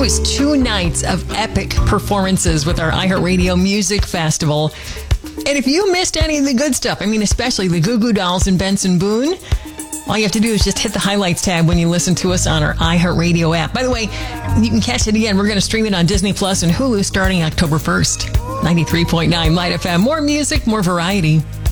was 2 nights of epic performances with our iHeartRadio Music Festival. And if you missed any of the good stuff, especially the Goo Goo Dolls and Benson Boone, all you have to do is just hit the highlights tab when you listen to us on our iHeartRadio app. By the way, you can catch it again. We're going to stream it on Disney Plus and Hulu starting October 1st. 93.9 Light FM. More music, more variety.